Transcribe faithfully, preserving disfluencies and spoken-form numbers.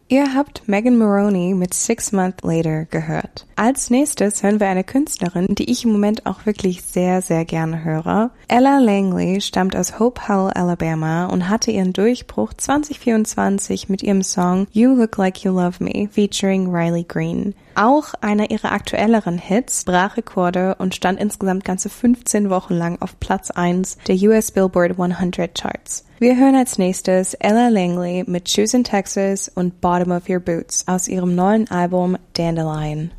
Ihr habt Megan Moroney mit Six Months Later gehört. Als nächstes hören wir eine Künstlerin, die ich im Moment auch wirklich sehr, sehr gerne höre. Ella Langley stammt aus Hope Hull, Alabama und hatte ihren Durchbruch zwanzig vierundzwanzig mit ihrem Song You Look Like You Love Me featuring Riley Green. Auch einer ihrer aktuelleren Hits brach Rekorde und stand insgesamt ganze fünfzehn Wochen lang auf Platz eins der U S Billboard hundert Charts. Wir hören als nächstes Ella Langley mit Shoes in Texas und Bottom of Your Boots aus ihrem neuen Album Dandelion.